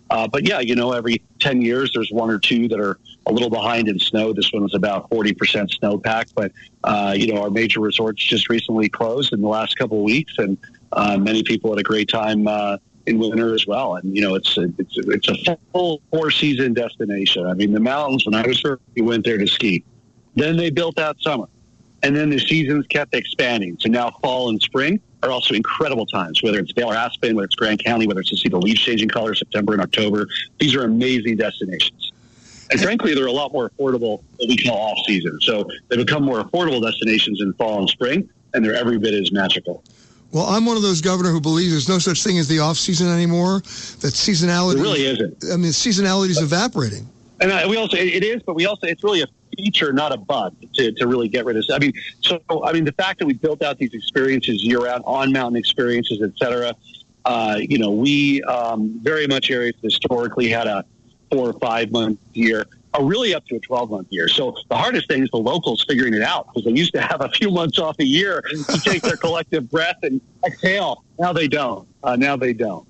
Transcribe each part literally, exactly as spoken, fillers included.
Uh, but yeah, you know, every ten years, there's one or two that are a little behind in snow. This one was about forty percent snowpack. But, uh, you know, our major resorts just recently closed in the last couple of weeks. And uh, many people had a great time uh, in winter as well. And, you know, it's a, it's a, it's a full four-season destination. I mean, the mountains, when I was there, we went there to ski. Then they built out summer. And then the seasons kept expanding. So now fall and spring are also incredible times, whether it's Dale or Aspen, whether it's Grand County, whether it's to see the leaves changing color, September and October. These are amazing destinations. And frankly, they're a lot more affordable than we call off-season. So they become more affordable destinations in fall and spring, and they're every bit as magical. Well, I'm one of those, Governor, who believes there's no such thing as the off-season anymore, that seasonality... It really isn't. I mean, seasonality is evaporating. And I, we also, it is, but we also, it's really a feature, not a bug, to, to really get rid of. I mean, so, I mean, the fact that we built out these experiences year-round, on-mountain experiences, et cetera, uh, you know, we um, very much areas historically had a four or five-month year, are really up to a twelve-month year. So the hardest thing is the locals figuring it out, because they used to have a few months off a year to take their collective breath and exhale. Now they don't. Uh, now they don't.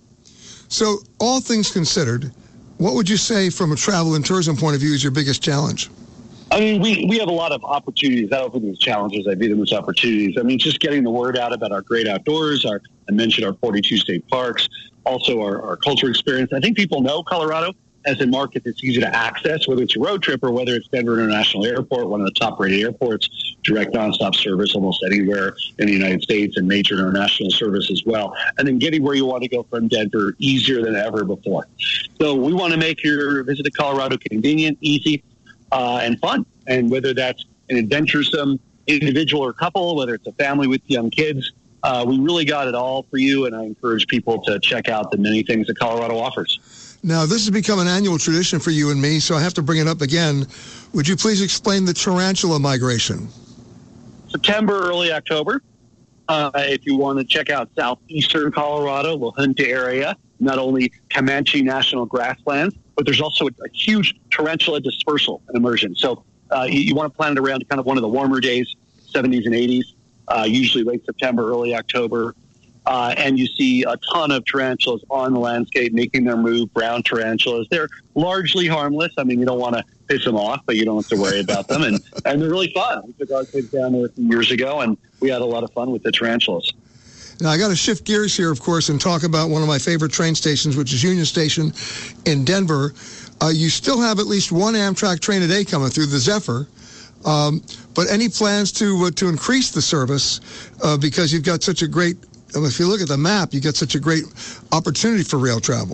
So all things considered, what would you say from a travel and tourism point of view is your biggest challenge? I mean, we, we have a lot of opportunities. I don't think these challenges, I view them as opportunities. I mean, just getting the word out about our great outdoors. Our, I mentioned our forty-two state parks, also our, our culture experience. I think people know Colorado as a market that's easy to access, whether it's a road trip or whether it's Denver International Airport, one of the top-rated airports, direct nonstop service almost anywhere in the United States, and major international service as well. And then getting where you want to go from Denver easier than ever before. So we want to make your visit to Colorado convenient, easy, Uh, and fun. And whether that's an adventuresome individual or couple, whether it's a family with young kids, uh, we really got it all for you. And I encourage people to check out the many things that Colorado offers. Now, this has become an annual tradition for you and me, so I have to bring it up again. Would you please explain the tarantula migration? September, early October. Uh, if you want to check out southeastern Colorado, La Junta area, not only Comanche National Grasslands, but there's also a, a huge tarantula dispersal and immersion. So uh, you, you want to plan it around kind of one of the warmer days, seventies and eighties, uh, usually late September, early October. Uh, and you see a ton of tarantulas on the landscape making their move, brown tarantulas. They're largely harmless. I mean, you don't want to piss them off, but you don't have to worry about them. And, and they're really fun. We took our kids down there a few years ago, and we had a lot of fun with the tarantulas. Now, I got to shift gears here, of course, and talk about one of my favorite train stations, which is Union Station in Denver. Uh, you still have at least one Amtrak train a day coming through, the Zephyr. Um, but any plans to uh, to increase the service uh, because you've got such a great, if you look at the map, you've got such a great opportunity for rail travel?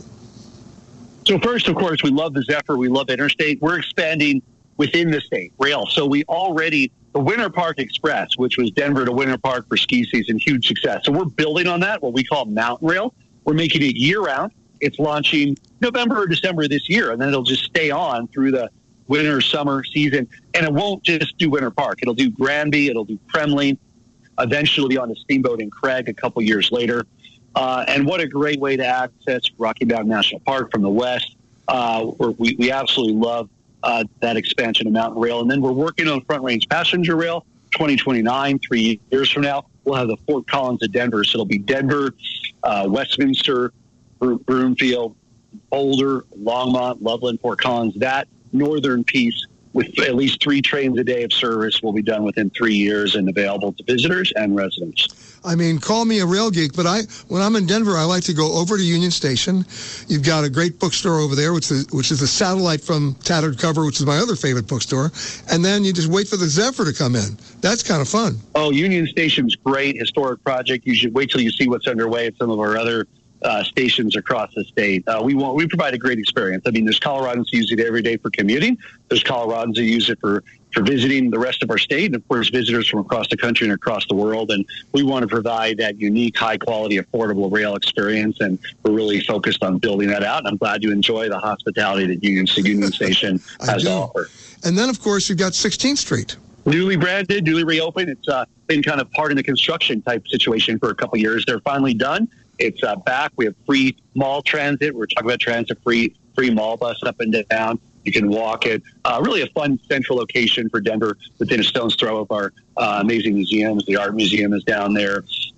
So first, of course, we love the Zephyr. We love Interstate. We're expanding within the state, rail. So we already... The Winter Park Express, which was Denver to Winter Park for ski season, huge success. So we're building on that, what we call Mountain Rail. We're making it year-round. It's launching November or December this year, and then it'll just stay on through the winter, summer season. And it won't just do Winter Park. It'll do Granby. It'll do Kremling. Eventually be on a steamboat in Craig a couple years later. Uh, and what a great way to access Rocky Mountain National Park from the west. Uh, we, we absolutely love Uh, that expansion of Mountain Rail. And then we're working on Front Range Passenger Rail, twenty twenty-nine, three years from now. We'll have the Fort Collins of Denver. So it'll be Denver, uh, Westminster, Broomfield, Boulder, Longmont, Loveland, Fort Collins. That northern piece with at least three trains a day of service will be done within three years and available to visitors and residents. I mean, call me a rail geek, but I, when I'm in Denver, I like to go over to Union Station. You've got a great bookstore over there, which is, which is the satellite from Tattered Cover, which is my other favorite bookstore. And then you just wait for the Zephyr to come in. That's kind of fun. Oh, Union Station's great historic project. You should wait till you see what's underway at some of our other uh, stations across the state. Uh, we want, we provide a great experience. I mean, there's Coloradans who use it every day for commuting. There's Coloradans who use it for for visiting the rest of our state, and of course visitors from across the country and across the world. And we want to provide that unique, high quality, affordable rail experience, and we're really focused on building that out. And I'm glad you enjoy the hospitality that Union, Union Station has to offer. And then, of course, you've got sixteenth Street. Newly branded, newly reopened. It's uh, been kind of part in the construction type situation for a couple of years. They're finally done. It's uh, back. We have free mall transit. We're talking about transit, free, free mall bus up and down. You can walk it. Uh, really a fun central location for Denver within a stone's throw of our uh, amazing museums. The Art Museum is down there.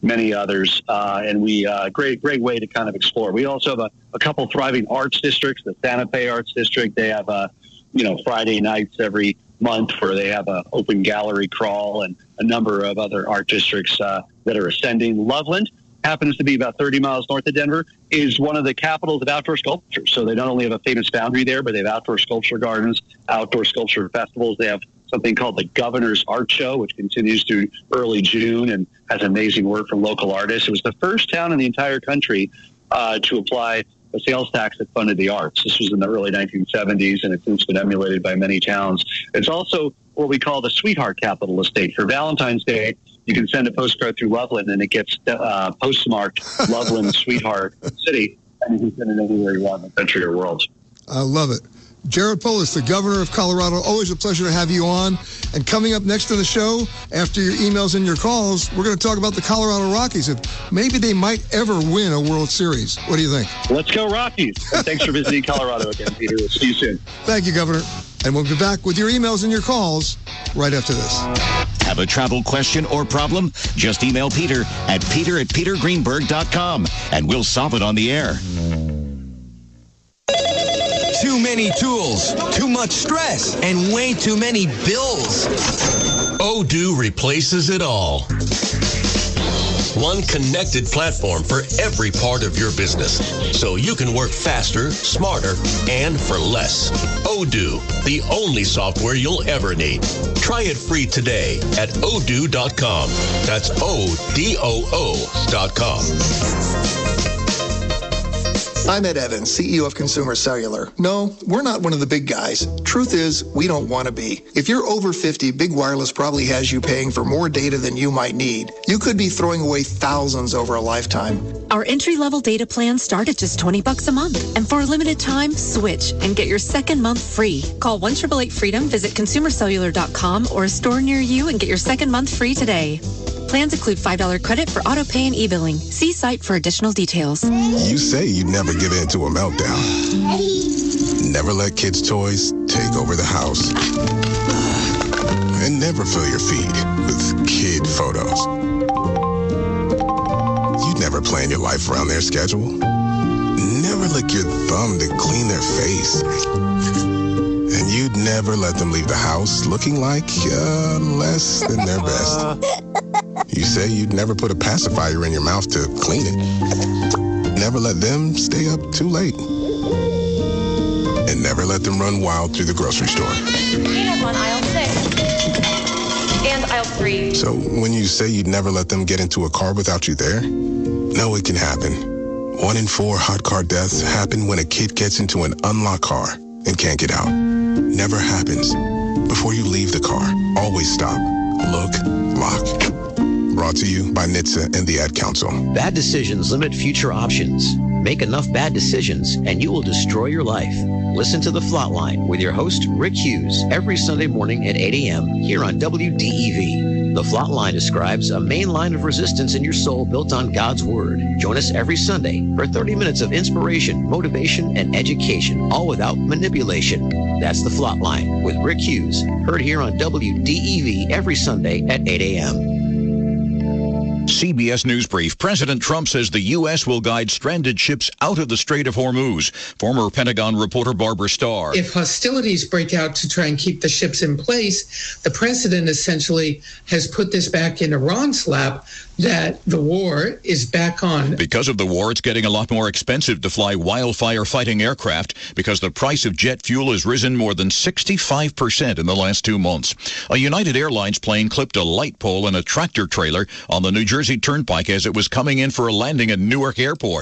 many others. Uh, and we, uh, great, great way to kind of explore. We also have a, a couple thriving arts districts, the Santa Fe Arts District. They have, uh, you know, Friday nights every month where they have an open gallery crawl, and a number of other art districts uh, that are ascending. Loveland happens to be about thirty miles north of Denver, is one of the capitals of outdoor sculpture. So they not only have a famous foundry there, but they have outdoor sculpture gardens, outdoor sculpture festivals. They have something called the Governor's Art Show, which continues through early June and has amazing work from local artists. It was the first town in the entire country uh, to apply a sales tax that funded the arts. This was in the early nineteen seventies, and it's since been emulated by many towns. It's also what we call the Sweetheart Capital of State. For Valentine's Day, you can send a postcard through Loveland, and it gets uh, postmarked Loveland, Sweetheart City, and you can send it anywhere you want in the country or world. I love it. Jared Polis, the governor of Colorado, always a pleasure to have you on. And coming up next in the show, after your emails and your calls, we're going to talk about the Colorado Rockies. If maybe they might ever win a World Series. What do you think? Let's go Rockies. And thanks for visiting Colorado again, Peter. We'll see you soon. Thank you, Governor. And we'll be back with your emails and your calls right after this. Have a travel question or problem? Just email Peter at peter at peter greenberg dot com, and we'll solve it on the air. Too many tools, too much stress, and way too many bills. Odoo replaces it all. One connected platform for every part of your business, so you can work faster, smarter, and for less. Odoo, the only software you'll ever need. Try it free today at odoo dot com. That's O D O O dot com. I'm Ed Evans, C E O of Consumer Cellular. No, we're not one of the big guys. Truth is, we don't want to be. If you're over fifty, Big Wireless probably has you paying for more data than you might need. You could be throwing away thousands over a lifetime. Our entry-level data plans start at just twenty bucks a month. And for a limited time, switch and get your second month free. Call one eight eight eight freedom, visit consumer cellular dot com or a store near you and get your second month free today. Plans include five dollars credit for auto pay and e-billing. See site for additional details. You say you'd never give in to a meltdown. Never let kids' toys take over the house. And never fill your feed with kid photos. You'd never plan your life around their schedule. Never lick your thumb to clean their face. And you'd never let them leave the house looking like uh, less than their best. You say you'd never put a pacifier in your mouth to clean it. Never let them stay up too late. And never let them run wild through the grocery store. Peanuts on aisle six. And aisle three. So when you say you'd never let them get into a car without you there, no, it can happen. One in four hot car deaths happen when a kid gets into an unlocked car and can't get out. Never happens. Before you leave the car, always stop, look, lock. Brought to you by N H T S A and the Ad Council. Bad decisions limit future options. Make enough bad decisions and you will destroy your life. Listen to The Flatline with your host, Rick Hughes, every Sunday morning at eight a.m. here on W D E V. The Flatline describes a main line of resistance in your soul built on God's Word. Join us every Sunday for thirty minutes of inspiration, motivation, and education, all without manipulation. That's The Flatline with Rick Hughes, heard here on W D E V every Sunday at eight a.m. C B S News Brief. President Trump says the U S will guide stranded ships out of the Strait of Hormuz. Former Pentagon reporter Barbara Starr. If hostilities break out to try and keep the ships in place, the president essentially has put this back in Iran's lap, that the war is back on. Because of the war, it's getting a lot more expensive to fly wildfire-fighting aircraft because the price of jet fuel has risen more than sixty-five percent in the last two months. A United Airlines plane clipped a light pole and a tractor trailer on the New Jersey Turnpike as it was coming in for a landing at Newark Airport.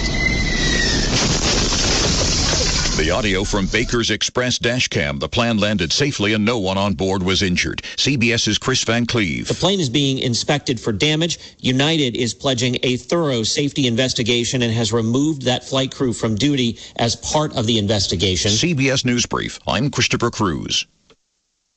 The audio from Baker's Express dashcam. The plane landed safely and no one on board was injured. CBS's Chris Van Cleve. The plane is being inspected for damage. United is pledging a thorough safety investigation and has removed that flight crew from duty as part of the investigation. C B S News Brief. I'm Christopher Cruz.